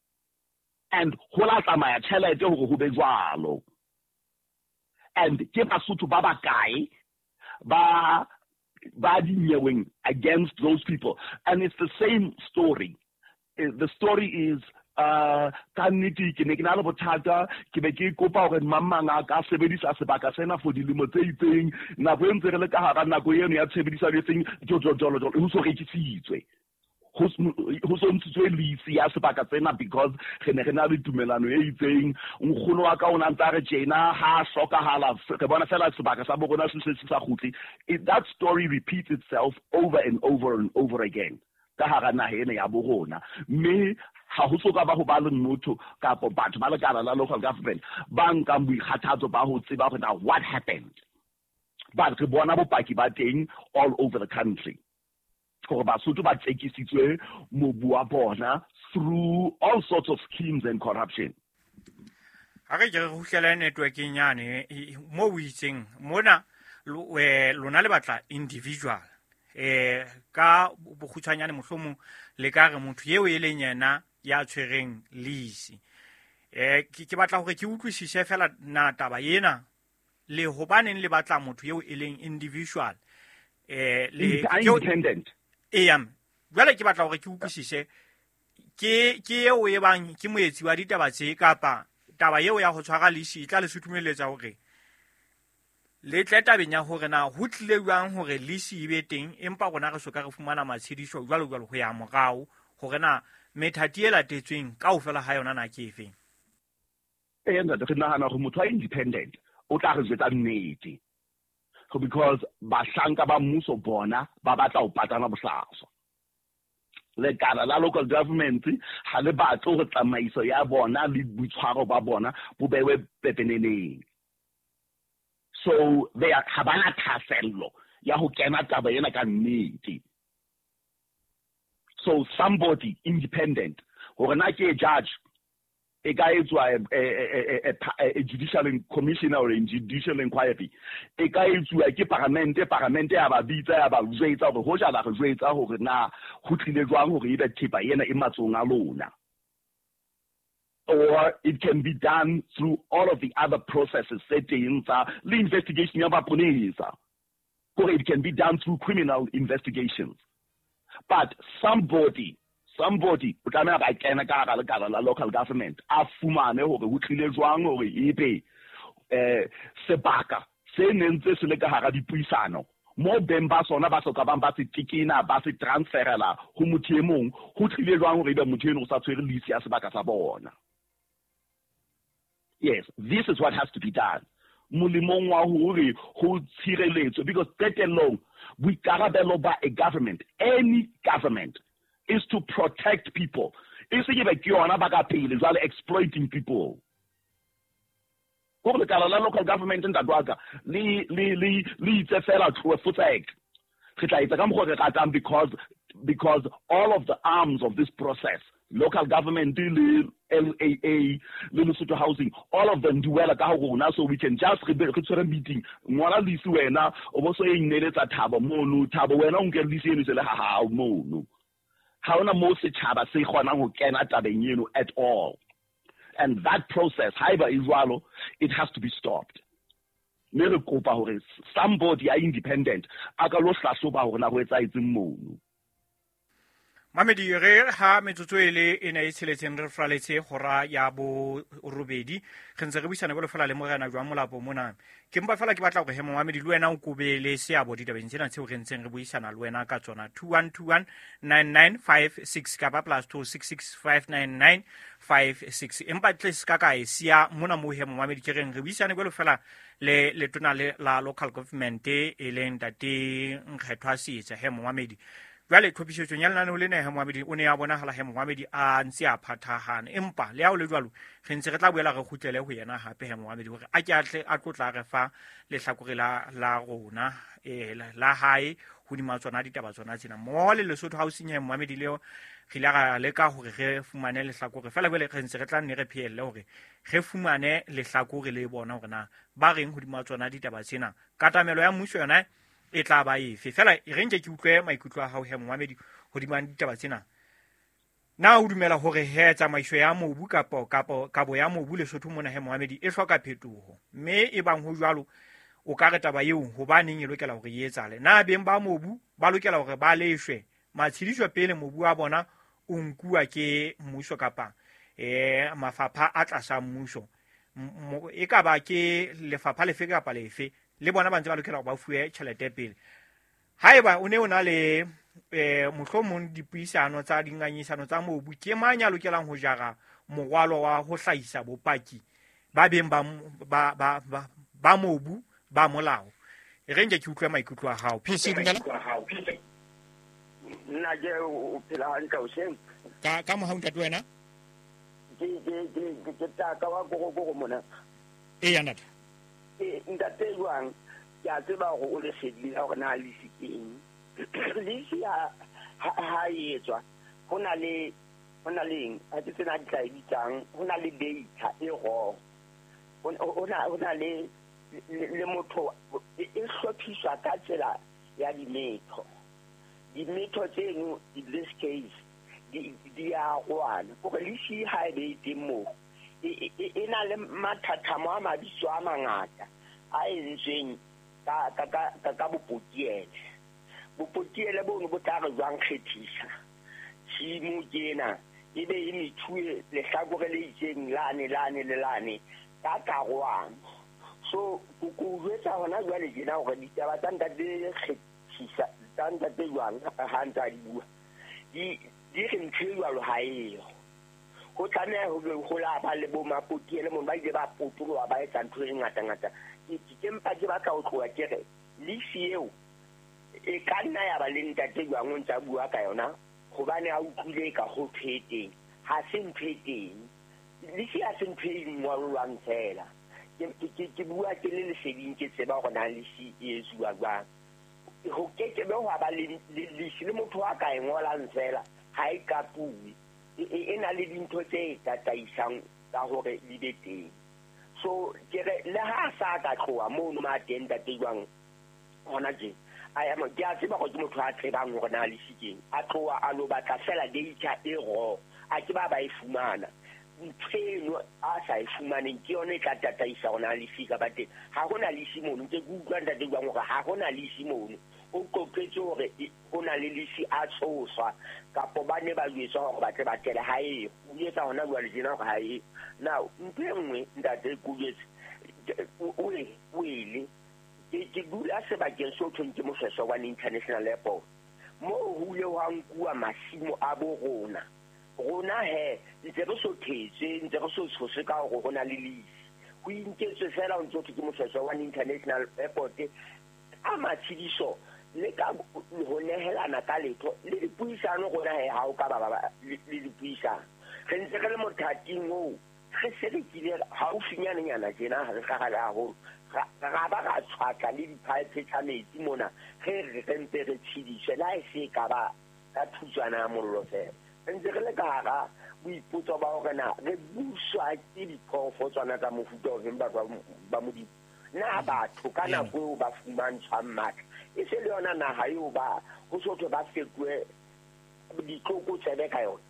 and hola tsamaya tšhelete hore ho be jwalo and ke Basotho ba bakae ba ba dinyeweng against those people and it's the same story the story is uh kannete ke ne ke na le bothata ke be ke kopa hore mamanga ka sebedisa sebaka sena for dilemo tse itseng nako e ntse re le ka hara nako eno ya tshebedisano e seng jojolo jolo ho so rekisitswe ho so ntshitswe lease ya sebaka sena because re ne re na le tumelano e itseng nkgono wa ka ona ntse re tjena ha hlokahala re bona fela sebaka sa bona se se sa khutli that story repeats itself over and over and over again ka hara naha ena ya borona me ha ho soka ba ho ba le motho kapo batho ba le kana la local government ba nka boikgathatso ba ho tseba hore now what happened but re bona bopaki ba teng all over the country gore Basotho ba tsekisitswe mobu wa bona through all sorts of schemes and corruption ha re re hutlela networking yane mo witseng mona lona le batla individual eh ka bokhutsanyane mohlomo le ka re motho yeo e leng yena ya tshwereng lease eh ke batla hore ke utlwisise fela na taba yena le hobaneng le batla motho yeo e leng individual eh le independent em jwale ke batla hore ke utlwisise ke ke eo e bang ke moetsi wa ditaba tse kapa taba yeo ya ho tshwara lease e tla le sutumeletsa hore le tleta benya hore na ho tlile jwang hore lease e be teng empa rona re soka re fumana matshediso jwalo jwalo ho ya morao hore na methati e latetsweng kaofela ha yona na ke efeng e nda re nahana go motho a independent o tla re zwetsa nnete because bahlanka ba mmuso bona ba batla ho patana bohlaswa le kana la local government ha le batlo go tsamaiso ya bona le butshwaro ba bona bo bewe pepeneneng so they are habana thasello ya ho kena taba ena ka nnete so somebody independent hore na ke judge e ka etswa a judicial commission or a judicial inquiry e ka etswa ke parliamente parliamente ya ba bitsa ya ba jwetsa hore ho jala re jwetsa hore na ho tlile jwang hore e be thipa yena e matsong a lona. Or it can be done through all of the other processes settings uh, the investigation ya maponesa, or it can be done through criminal investigations. But somebody somebody o tlameha ba kena ka ga lekala la local government a fumane hore ho tlile jwang hore ebe eh sebaka se nentse se le ka hara dipuisano mo beng ba sona ba soka ba ba se tikina ba se transferela ho motho e mong ho tlile jwang hore ebe motho eno o sa tshwere lisi ya sebaka sa bona. Yes, this is what has to be done. Mulimong wa hore ho tshireletswe, because that alone we karabelo by a government, any government, is to protect people. Is to give a kiona baga pele while exploiting people. Go the kala local government in Dadwaga, li li li li it's a fella to a foot egg. Because because all of the arms of this process, local government, L A A, Lesotho Housing, all of them do well at Kahuna, so we can just rebuild a meeting. Mwana Lisuena, also in Neleta Tabo Monu, Tabo, when I get Lisian is a how Monu. How na most Chaba say Juan cannot have at all. And that process, however, Israel, it has to be stopped. Somebody are independent. Agalosla soba hona ho etsa itseng mono. Mamedi re ha metsotso ele ena e tsheletseng re fraletse gora ya bo robedi gentse re buisana go le fela le mogana jwa molapo mona ke mpa fela ke batla go hema Mamedi le wena o kubele se a bodi tabeng tsena tseo gentseng re buisana le wena ka tsona two one two one nine nine five six ka ba plus two six six five nine nine five six empa tlese ka kae sia mona mo hema Mamedi ke reng re buisane go le fela le le tona le la local government e leng tate nkgethwa setsa hema Mamedi. Vale khopisetso nya lena le ne ha Mamedi o ne a bona hala ha Mamedi a ntse a phathahana empa le a o le jwalo re ntse re tla boela re khutlele ho yena hape ha Mamedi hore a ke atle a tlotla re fa le hlakore la la rona e la hae ho di matswana ditaba tsona tsena mo le Lesotho Housing ya Mamedi leo gila ga le ka hore re fumane le hlakore fela bele re ntse re tla nne re phielle hore re fumane le hlakore le bona hore na ba reng ho di matswana ditaba tsena katamelo ya mmuso yona e tla ba efe fela e rentse ke utlwe maikutlo a hao he Mamedi ho di mang ditaba tsena na o dumela hore he tsamaiso ya mobu kapo kapo kabo ya mobu Lesotho mona he Mamedi e hloka phetoho mme e bang ho jwalo o ka re taba eo ho ba neng e lokela hore e etsale na beng ba mobu ba lokela hore ba leshwe matshidiswa pele mobu wa bona o nkuwa ke mmuso kapa eh mafapha a tlasa mmuso e ka ba ke lefapha lefe kapa lefe le bona ba ntse ba lokela go ba fuwe tšhelete pele haeba o ne o na le eh mohlomong dipuisano tsa dinganyisano tsa mobu ke manya lokelang ho jara mogwalo wa ho hlahisa bopaki ba beng ba ba ba ba mobu ba molao e renge ke utlwa maikutlo a hao P C dumela nna je o phela hantle o seng ka ka mo haunta wena ke ke ke ke ta ka wa go go mona e yana e ntate jwang ya tseba go o le sedile gore na le siteng le sia ha etswa hona le hona leng a tsena di tla ditang hona le data e go hona hona le le motho e hlophiswa ka tsela ya dimetho dimetho tseno in this case di di a gwana go le si ha e dimo e na le mathata mo a mabitso a mangata a entsweng ka ka ka ka bopotiele bopotiele bono bo tla re jwang kgethisa tshimo kena e be e mithue le hlakore le itseng lane lane le lane ka karwana so go jwetsa hona jwale jena gore ditaba tsa ntate kgethisa tsa ntate jwang ha ntse a di bua di di re ntshwe jwalo ha eo go tlameha ho go la ba le bo mapotiele mo ba ile ba potoloa ba etsa ntho e ngata ngata ke mpa ke batla go tloa ke re le sieo e ka nna ya ba le ntate jwang o ntsa bua ka yona gobane a utlwile ka go phete ha se mpheteng le si a se mpheteng mo wa ntshela ke ke ke bua ke le le seding ke tseba go na le si e zua jwang go ke ke be go ba le le si le motho wa ka engola ntshela ha e ka pui e na le dintho tse tataisang ka hore di be teng so ke re le ha sa ka tloa mo no ma teng da teng hona je I am a gas ba go mo tla tseba ngore na le sikeng a tloa a lo batla fela data e ro a ke ba ba e fumana ntsheno a sa e fumaneng ke yone ka tataisa gona le fika ba teng ha gona le simono ke gutla nda de ngore ha gona le simono o koketse hore hona le lisi a tsoswa kapo ba ne ba yetsa hore ba tle ba tele ha e o yetsa hona jwa le dina go ha e now ntengwe nda de kugetse o le o ile ke dula se ba ke so tshweng ke mofeso wa international airport mo hule wa nkua masimo a bo rona rona he ntse re so thetse ntse re so tshose ka go gona le lisi go inketse fela o ntse ke mofeso wa international airport a matshidiso le ka go nehelana ka letho le dipuisano gona he ha o ka ba le dipuisano re ntse re le mothating o re se re kile ha o finyana nyana jena ha re ga ga go ga ba ga tshwaka le dipipe tsa metsi mona ge re rente re tshidishe la e se ka ba ka thutsana ya mollo fela ntse re le ka ga boipotso ba hore na re buswa ke diphofo tswana tsa mofuta o reng ba ba mo di na batho ka nako eo ba fumantshwa matla e se le yona naga eo ba go sotho ba fetwe ditloko tsebe ka yona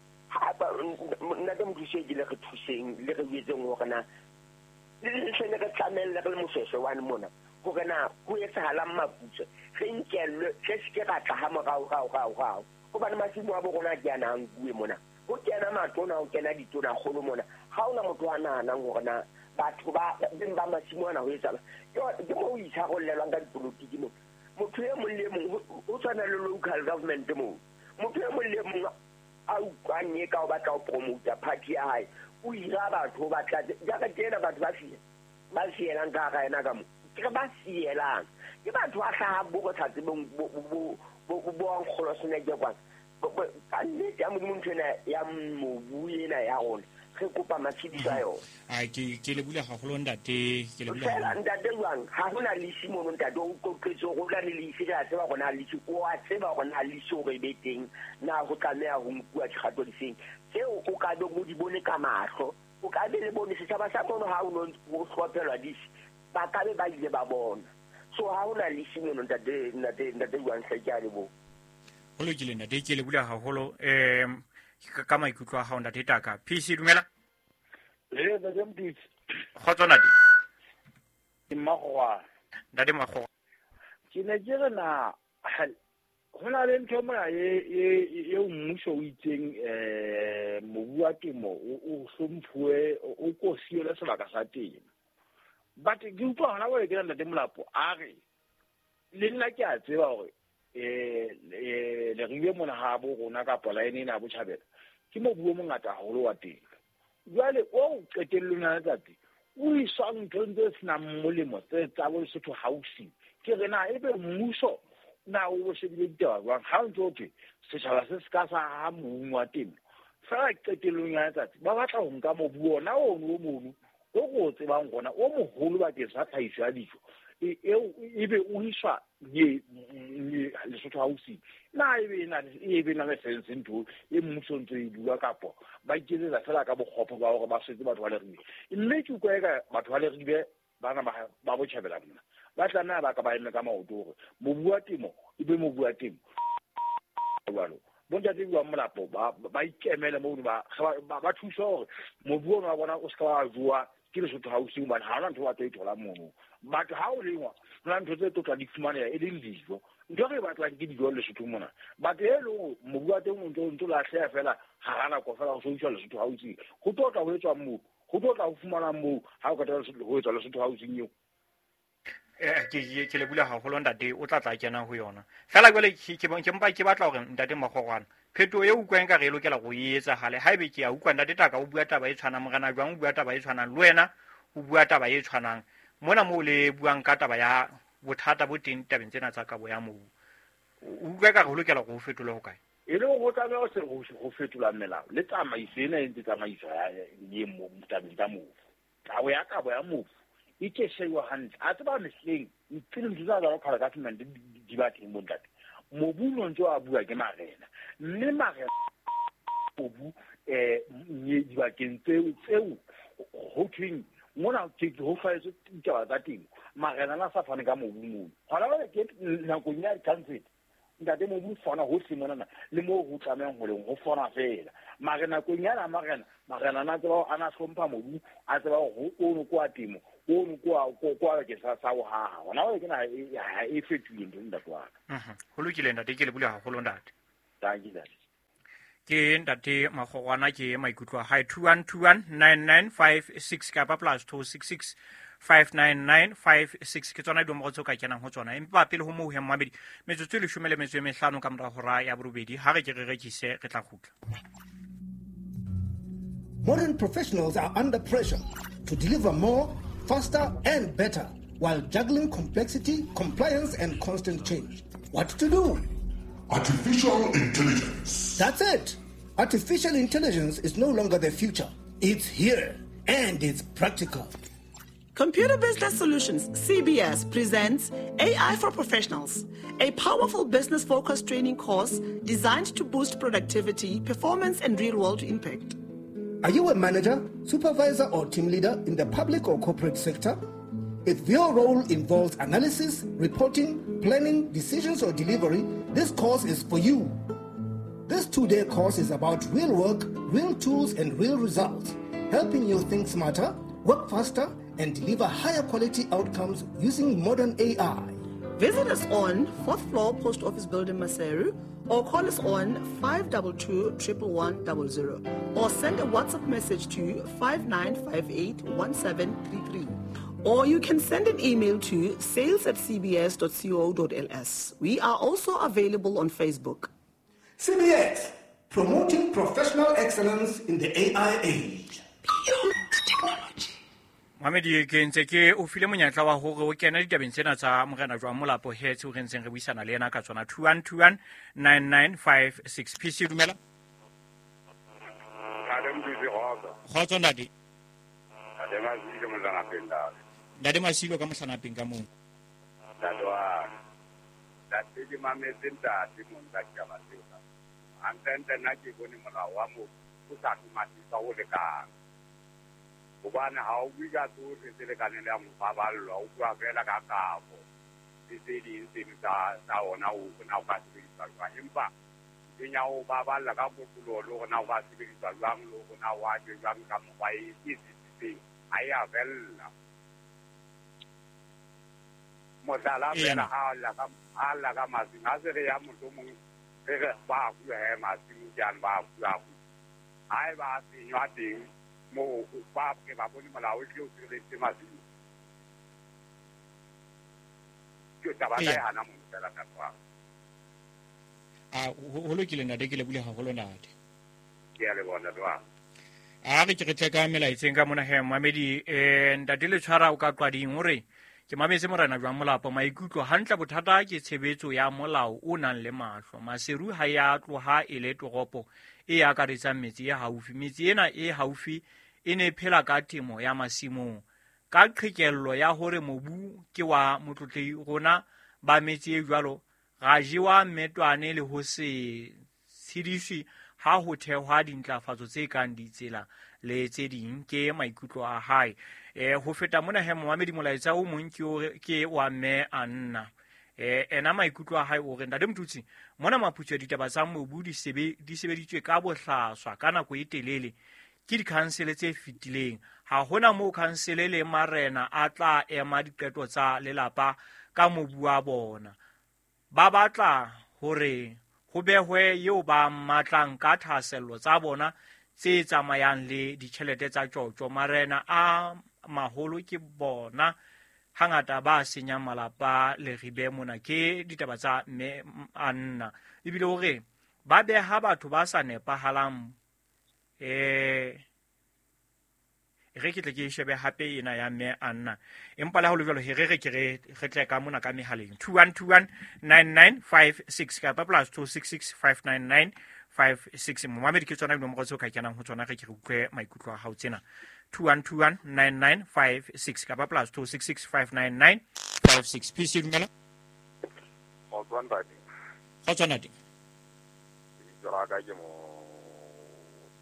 nna ke mothusetsi le re thuseng le re yetseng hore na le se le re tlamelle re le mofeso wa mona gore na go etsahala maputse re nkelle se se ke ra tla ha morao gao gao gao go ba le masimo a bo rona ke ana nkue mona go kena matona o kena ditona kgolo mona ga ona motho a nahanang gore na batho ba beng ba masimo ana go etsala ke mo o itshagolelwang ka dipolotiki mo motho e mong le mong o tshwana le local government mo motho e mong le mong a utlwanye ka o batla o promota party ya hae o ira batho ba tla jaaka tena batho ba fiela ba fielang ka ga ena ka mo ke ba fielang ke batho a hlaha bo go tlhatse bo bo bo bo ang kholo sene ke kwa ka nnete ya modimo ntshena ya mobu ena ya rona re kopa matshediso a yona a ke ke le bula gagolo ndate ke le bula fela ndate jwang ha hona le simono ndate o koketso go la le lisi ga tseba gona le tsi o a tseba gona le tsi o re beteng na go tlamea go nkua tšhato di seng seo o ka be go di bone ka mahlo o ka be le bone setšhaba sa mono ha o no go hlopelwa disi ba ka be ba ile ba bona so ha hona le simono ndate ndate ndate jwang se ke a le bo go le ke le ndate ke le bula gagolo em ka maikutlo a ga onda tetaka pc dumela le ba jempi khotsona di imagwa ndade mago ke ne ke re na hona le ntho mona ye ye mmuso o itseng eh mobu wa temo o hlomphuwe o kosiyo le sebaka sa temo but ke utlwa hona go ke nna teng molapo a re le nna ke a tseba gore eh le riwe mona ha bo rona ka pola ene na bo tšhabela ke mo buo mongata haholo wa teng jwale o qetellong ya tsatsi o iswa ntho tse sena molemo tse tsa bo setho hausi ke re na ebe mmuso na o shebile ditaba jwang ha ntse o ke setšhaba se se ka sa ha mong wa temo fela qetellong ya tsatsi ba batla go nka mo buo na o no mono o go tsebang gona o mogolo ba ke sa tlhaiso ya dijo e ebe o iswa ye le setho hausi na ebe na ebe na le sense ntho e mmuso ntse e bua kapo ba iketsetsa fela ka bogopho ba gore ba setse batho ba le ribe mme ke go ka batho ba le ribe ba na ba bo tšhabela mna ba tla na ba ka ba eme ka maoto gore mo bua temo e be mo bua temo jalo bonja di bua molapo ba ba ikemela mo ba ba thusa gore mo bua na bona o ska wa bua ke le setho hausi ba ha na ntho wa tlo itola mono batho ha o lengwa na ntho tse totla di fumana e le dijo ntho re batla ke dijo le setho mona batho e lo mo bua teng ntho ntho la tlhea fela ha rana ko fela go social le setho hausi go totla go etswa mo go totla go fumana mo ha o ka tla go etswa le setho hausi nyo eh ke ke le bula gagolo ndate o tla tla kena go yona fela gole ke ke mpa ke batla gore ndate magogwana pheto ye o kweng ka re lokela go etsa gale ha ebe ke ya ukwa ndate taka o bua taba e tshwana mogana jwang o bua taba e tshwana le wena o bua taba e tshwanang mona mo le buang ka taba ya bothata bo teng tabeng tsena tsa kabo ya mobu o ukwa ka go lokela go fetola go kae e le go tla go se go fetola melao le tsamaiso ena e ntse tsamaiso ya ye mo tabeng tsa mobu tabo ya kabo ya mobu e ke shewa hantle a tseba mehleng ntse ntse za ga khala ka tsena di ba teng mo ntate mobu no ntse a bua ke marena mme marena mobu eh dibakeng tseo tseo ho thweng mona ke ho faetse ditaba tsa teng magana la sa fane ka mobu mono gona ba ke nako nya council ntate mobu fona ho simona le mo ho tsameng ho leng ho fona fela magana ko nya na magana magana na tsaba ana hlompha mobu a tsaba ho ono kwa temo ono kwa kwa ke sa sa ho ha gona ba ke na e fetile nda twa mhm ho lokile ntate ke le bule ha go lo ntate thank you that ke ntate magogwana ke maikutlo ha two one two one nine nine five six ka pa plus two six six five nine nine five six ke tsona diomoro tso ka kenang ho tsona empa pele ho mo ho mmabedi metsotso le shumele metswe mehlano ka mora hora ya borobedi ha re ke re rekise re tla khutla. Modern professionals are under pressure to deliver more, faster and better while juggling complexity, compliance and constant change. What to do? Artificial intelligence. That's it. Artificial intelligence is no longer the future. It's here and it's practical. Computer Business Solutions, C B S, presents A I for Professionals, a powerful business-focused training course designed to boost productivity, performance, and real-world impact. Are you a manager, supervisor, or team leader in the public or corporate sector? If your role involves analysis, reporting, planning, decisions, or delivery, this course is for you. This two-day course is about real work, real tools, and real results, helping you think smarter, work faster, and deliver higher quality outcomes using modern A I. Visit us on fourth floor Post Office Building, Maseru, or call us on five two two, one one one zero, or send a WhatsApp message to five nine five eight one seven three three. Or you can send an email to sales at c b s dot co dot l s. We are also available on Facebook. C B S, promoting professional excellence in the A I age. Beyond technology. Mamedi ke ntse ke o file monyatla wa hore o kena ditabeng tsena tsa morena jwa molapo he tse o rentseng re buisana le yena ka tsona two one two one nine nine five six. P C dumela Adam di roga go tsona di Adam a di mo lana penda dade masilo ka mosana peng ka mo dadwa da di mame tenta di mo nda ka ba tsela antente na ke bone mola wa mo o sa tumati sa o le ka Ubana ha o biga tu se le kanele a mo baballo o bua fela ka kapo di se di se tsa tsa ona o na o ka se ditsa jwa empa ke nya o baballa ka motulo lo na o ka se ditsa jwa lo na wa je jwa ka mo ba e se se ai a bella mo dala bela ala ka ala ka ma si na se re ya mo to mo re ba ku he ma si jan ba ku a ai ba si nya ding mo ba ke ba bone molao ke o tsile se ma sino ke taba ya hana mo tsela ka kwa a ho lokile na de ke le bule ha holo nate ke a le bona twa a re ke re tleka mela itseng ka mona he mamedi eh ntate le tshwara o ka qwading hore ke mametse morena jwa molapo maikutlo hantla bothata ke tshebetso ya molao o nang le mahlo maseru ha ya tloha e le toropo e akaretsang metsi ya haufi metsi ena e haufi e ne phela ka temo ya masimong ka qhikello ya hore mobu ke wa motlotlei rona ba metsi e jwalo ga jewa metwane le ho se tshidiswi ha ho thehwa dintlafatso tse kang ditsela le tse ding ke maikutlo a hae eh ho feta mona he Mohammed molaetsa o mong ke ke wa me anna eh ena maikutlo a hae o re ntate Mtutsi mona maputso ditaba tsa mobu di sebe di sebeditswe ka bohlaswa ka nako e telele ke dikhansele tse fitileng ha hona mo khansele le marena a tla ema diqeto tsa lelapa ka mobu wa bona ba batla hore ho behwe yeo ba matlang ka thasello tsa bona tse tsamayang le ditjhelete tsa tjotjo marena a maholo ke bona hangata ba senya malapa le ribe mona ke ditaba tsa me anna ebile hore ba beha batho ba sa nepahalang eh re ke tle ke shebe hape ena ya me anna empa la ho lejalo he re re ke re re tle ka mona ka mehaleng two one two one nine nine five six ka plus two six six five nine nine five six Mohammed ke tsona no mo go ka kenang ho tsona re ke re utlwe maikutlo a hao tsena two one two one nine nine five six ka plus two six six five nine nine five six P C dumela o tswanda di o tswana di jara ga je mo o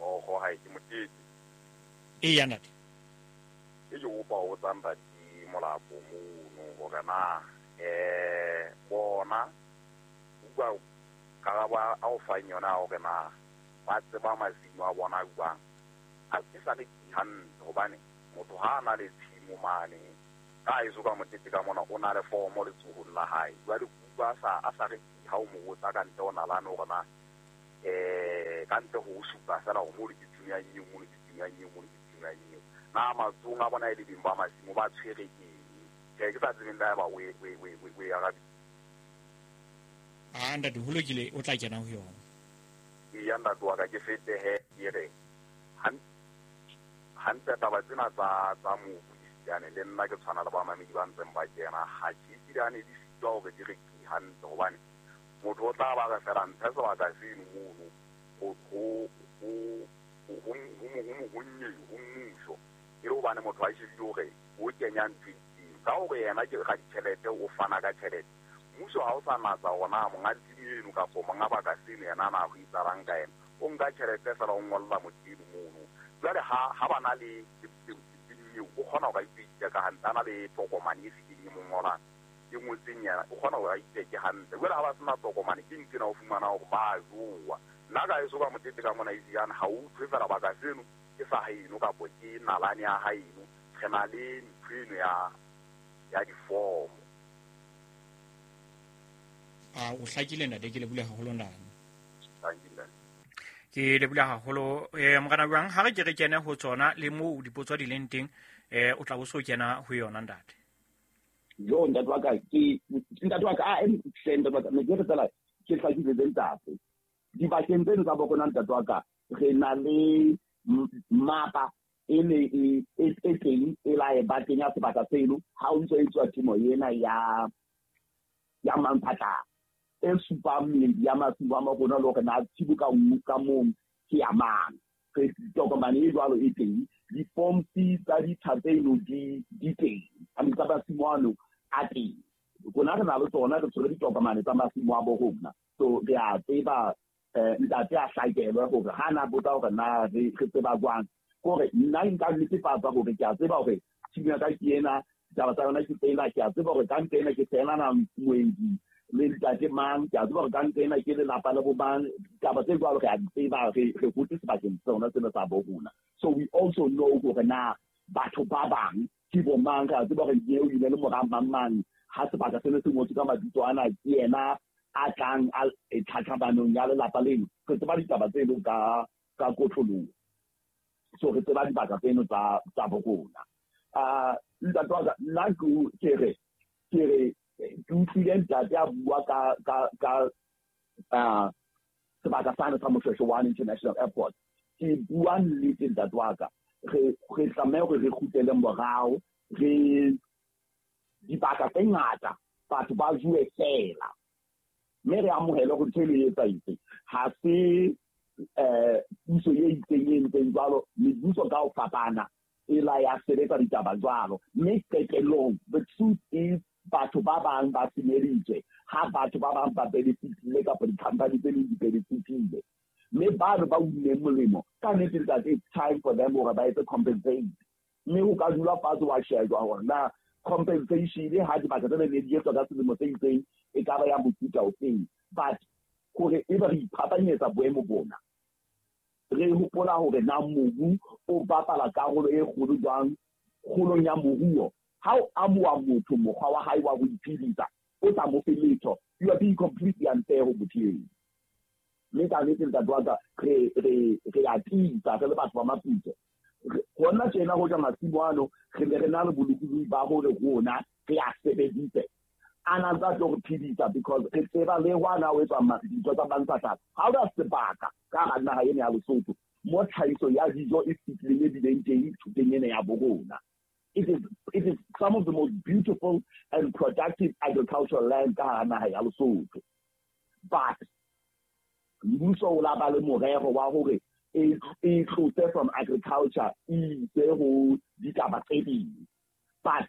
o go ha ke motete e ya ntate e jo ba o tsamba di molapo mo go kana eh bona uba ka ba a o fanyona o kana ba tseba mazimo a bona uba a tsisa le han hobane motho ha na le tshimo mane ka iso ka motete ka mona o na le formo le tsuhula la hae ba di ba sa a sa re ha o mo tsa ka ntle ona la no gona eh ka ntle go supa sala o mo le dithunya nyi mo le dithunya nyi mo le dithunya nyi na matsunga bona ile dimba masimo ba tshwere ke ke ke tsa tsena ba we we we we ya ga a nda di hologile o tla kena ho yona e ya nda twa ka ke fete he yere han han ta ba tsena tsa tsa mo yani le nna ke tshwana le ba mamedi ba ntseng ba kena ha ke dirane di sitwa o ke dire ki han hobane motho o tla ba ga fela ntse ba ka se mo go go go go go go go nyi go mmusho e ro bana motho a se diore o kenya ntwiti ka o re yena ke ga ditšhelete o fana ka tšhelete mmusho ha o sa natsa gona mo ngati eno ka go manga ba ka se ne yana na go itsarang ka ena o nka tšhelete fela o ngolla motho mono jale ha ha bana le o khona ga itse ka hantana le tokomane e fitile mo ngola e motsenya o khona ga itse ke hante wela ba sena tokomane ke ntse na o fumana go ba zuwa nna ga iso ka motete ka mona iziana ha o tsefela ba ka seno ke sa haino ka bo ke nalane ya haino khena le ntwino ya ya di form a o hlakile nna de ke le bule haholo nana thank you ke le bula haholo eh mogana bang ha re ke re kene ho tsona le mo dipotso di leng teng eh o tla bo so kena ho yona ntate jo ndatwa ka ke ndatwa ka a em senda ba me ke tsela ke tla ke le ntate di ba kentse tsa bo kona ndatwa ka re na le mapa e ne e e teng e la e ba teng ya sebaka seno ha o ntse e tswa timo yena ya ya mampata e supa mmedi ya masibo a magona le gore na tsibuka nngwe ka mong ke ya mang ke tokomane e jwalo e teng di-forms tsa dithatseno di teng a mme tsa masimo ano a teng gona re na le tsona re tshwere ditokomane tsa masimo a bo rona so re a tseba ntate a hlakelwe gore ha na botsa gore na re tseba jwang gore nna nka netefatsa gore ke a tseba gore tshimo ya ka ke ena taba tsa yona ke tsena ke a tseba gore ka ntena ke tsena na moedi le ntate mang ke a tseba gore ka ntena ke le lapa le bo bang taba tse jwalo re a tseba re re gotse sebakeng tsona tsena tsa bo rona so we also know gore na batho ba bang ke bo mang ka tseba gore ke o ile le moramba mang ha sebaka sene se ngotse ka mabitso ana ke yena a tlang a tlhatlhabanong ya lelapa leno re tseba ditaba tseno ka ka kotlologo so re tseba dibaka tseno tsa tsa bo rona a ntatwa nna ke re ke re ke utlwile ntate a bua ka ka ka a sebaka sane sa Moshweshwe One International Airport ke bua nnete ntate wa ka re re tlameha gore re khutlele morao re dibaka tse ngata batho ba jue fela mme re amohele go tshele etsa itse ha se eh puso ye itseng e ntseng jwalo mebuso ka o fapana e la ya sebetsa ditaba jwalo mme qetelong the truth is batho ba bang ba semeritse ha batho ba bang ba benefitile ka for di-company tse di benefitile mme ba re ba unne molemo ka nnete that it's time for them gore ba etse compensate mme o ka dula fatshe wa shejwa gore na compensation e ha dibaka tse ne di etswa ka selemo tse itseng e ka ba ya mofuta o feng but gore e ba re iphapanyetsa boemo bona re hopola gore na mobu o bapala karolo e kgolo jwang kgolong ya moruo ha o amoa motho mokgwa wa hae wa go iphedisa o tla mo feletso you are being completely unfair go botleng mme ka nnete ntate wa ka re re re a tisa re le batho ba maputso gona tjena go ja masimo ano re ne re na le bolokologi ba gore rona re a sebedise ana tsa tlo go phedisa because re tseba le wana o etswa ditho tsa bantshatsa ha o da sebaka ka ga naga ene ya Lesotho mo tlhaiso ya dijo e fitlileng e bileng teng thuteng ene ya borona. It is it is some of the most beautiful and productive agricultural land ka ga naga ya Lesotho, but mmuso o la ba le morero wa gore e e tlose from agriculture e se go ditaba tse ding, but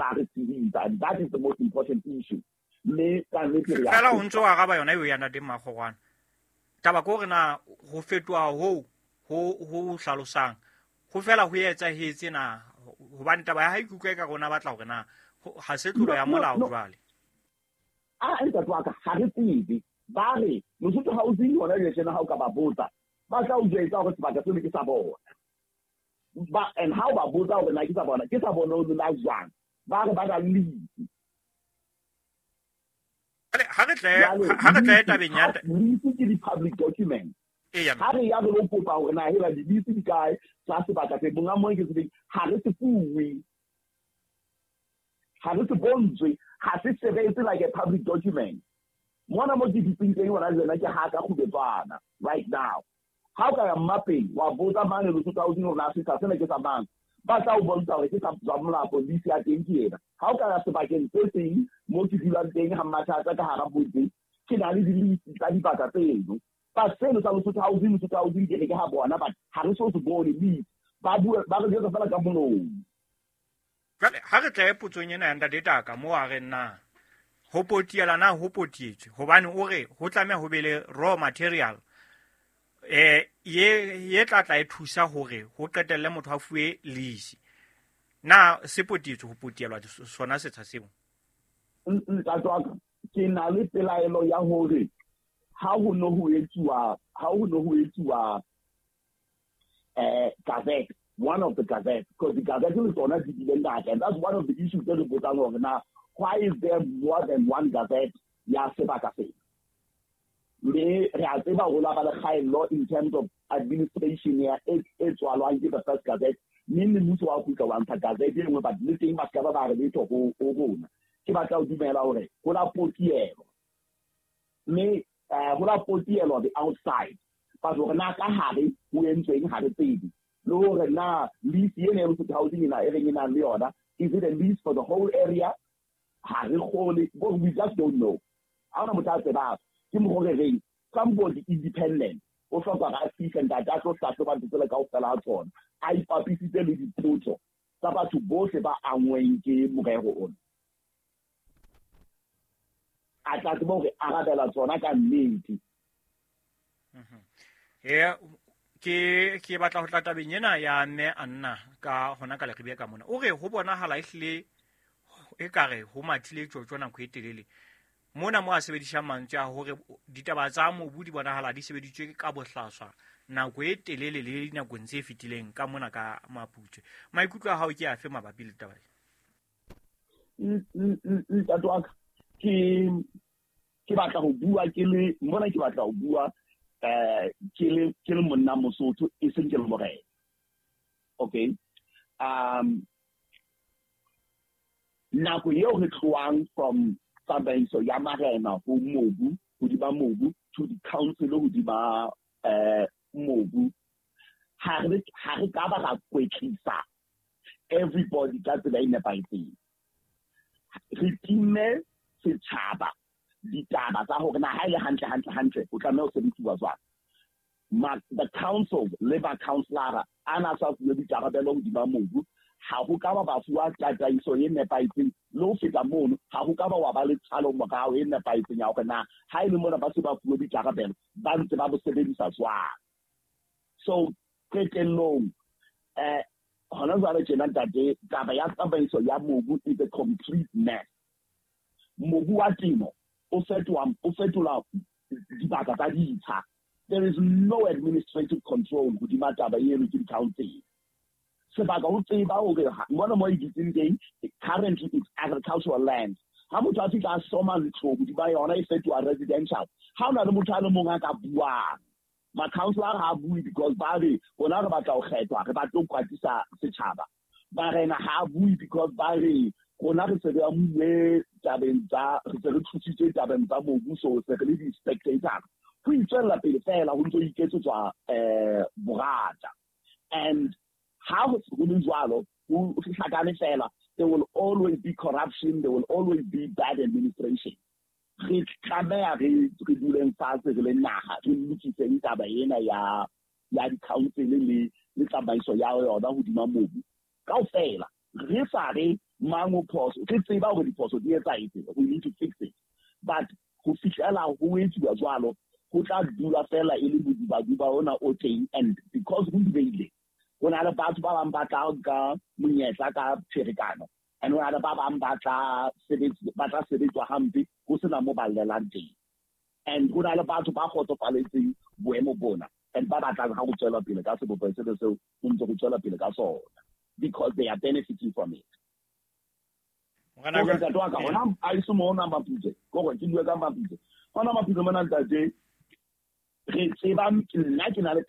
and that is the most important issue. Me ka nnete re fela o ntse wa ga ba yona e o yana de magogwana taba ko re na go fetwa ho ho ho hlalosang go fela ho etsa hetse na hobane taba ya ha ikutlwe ka rona batla hore na ha se tlolo ya molao jwale a ntse twa ka ha re tsebe ba re Lesotho Housing hona le tsena ha o ka ba botsa ba tla o jetsa hore sebaka se le ke sa bona ba and how ba botsa hore na ke sa bona ke sa bona o la jwang ba re ba ga lease ale ha re tle ha re tle tabeng ya lease ke di public document ha re ya re lo kopa hore na hela di lease di kae sa sebaka se bonga mo ke se ha re se fuwe ha re se bontswe ha se sebetse like a public document mona mo di dipintse yona zena ke ha ka khubetsana right now how ka ya mapping wa botsa mane lo Lesotho Housing hore na se sa sene ke sa mang ba tla o bontsha hore ke sa tswamla police ya teng ke ena how ka ya sebakeng se seng mo ke dilang teng ha mathata ka hara botse ke na le di list tsa dipaka tseno ba seno sa Lesotho Housing Lesotho Housing ke ke ha bona ba ha re so se bone list ba bua ba re ditsa fela ka mono jale ha re tla epotsong ena ya ndadeta ka mo a re nna ho potiela na ho potietse hobane o re ho tlameha ho be le raw material eh ye ye tla tla e thusa hore ho qetelle motho a fuwe lease na se potietse ho potielwa sona setsha seo nka tswa ke na le pelaelo ya hore ha ho no ho etsuwa ha ho no ho etsuwa eh gazette one of the gazette because the gazette is on a dividend and that's one of the issues that we put on now why is there more than one gazette ya sebaka se le re a tseba go la ba le high law in terms of administration ya e tswalwang ke the first gazette ni le motho wa go tla wa gazette e nngwe ba le teng ba ska ba ba re letho go go bona ke batla o dumela hore go la potielo me go la potielo the outside ba go na ka hare go entsweng ha re tsedi le hore na lease ye ne Lesotho Housing ina e reng ina le yona is it a lease for the whole area ha re khole but we just don't know ana mothatse ba ke mo gore reng somebody independent o hloka ga fisa nda ka tlo tla ba tsela ka o fela tsona a ipapisitse le dipotso tsa batho bohle ba angweng ke morero ona a tla tsebo gore arabela tsona ka nnete eh ke ke batla ho tla tabeng ena ya me anna ka hona ka lekgebe ka mona o re ho bona hala ihle e kare ho mathile tjotjona go etelele mona mo a sebedisha mantswe a hore ditaba tsa mobu di bona hala di sebeditswe ka bohlaswa na go etelele le dina go ntse fitileng ka mona ka maputswe maikutlo a hao ke afe mabapi le taba mm tatwa ke ke batla go bua ke le mona ke batla go bua eh ke le ke le monna Mosotho e seng ke le morena okay um na go yo re tloang from tsamaiso ya marena go mobu go di ba mobu to the council go di ba eh mobu ha re ha re ka ba ga kwetlisa everybody ka tsela ine ba itse re time se tshaba ditaba tsa hore na ha ile hantle hantle hantle o tlameha o sebediwa jwang ma the council labor councillor ana sa go dikarabelo di ba mobu ha go ka ba ba fuwa tataiso ye nepaitseng le o feta mono ha go ka ba wa ba le tsalo mogao ye nepaitseng ya hore na ha ile mona ba se ba fuwa dikarabelo ba ntse ba bo sebedisa jwang so qetellong eh hona jwale tjena tate taba ya tsamaiso ya mobu is a complete mess mobu wa temo o fetwa o fetola dibaka tsa ditsha there is no administrative control go di mataba ye le ke council sebaka o tseba o re mona mo iditseng teng currently it's agricultural land ha motho a tla soma ntlo go di ba yona e fetwa residential ha ona le motho a le mongwe ka bua ma councillor ha bui because ba re bona re batla o kgethwa re batla o kwatisa setjhaba ba rena ha bui because ba re bona re se re amule tabeng tsa re se re thusitse tabeng tsa mobu so se re le di-spectators go itswela pele fela go ntse o iketsetswa um borata and ha go le jwalo go hlakane fela there will always be corruption there will always be bad administration re tlameha re re duleng fatshe re le naga re lokiseng taba ena ya ya di-council le le tsamaiso ya yona hodima mobu kaofela re sa re mango phoso ke tseba gore diphoso di etsa etse we need to fix it but go fihlela go etsuwa jwalo go tla dula fela e le bodubaduba ona o teng, and because go dibeile go na le batho ba bang ba tla ka monyetla ka pherekano, and go na le ba bang ba tla sebetswa hampe go sena mo ba llelang teng, and go na le batho ba kgotsofaletseng boemo bona, and ba batlang ga go tswela pele ka sebopego se seo go ntse go tswela pele ka sona, because they are benefiting from it. Ngwana Go ka twa ka ona a iso mo ona maputse go go ke bua ka maputse ona maputse mona ntate re tseba nna ke na le